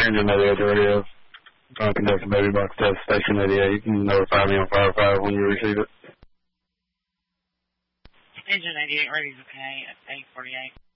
Engine 88 to radio. Conduct a baby box test, Station 88. You can notify me on Fire 5 when you receive it. Engine 88, radio's okay at 848.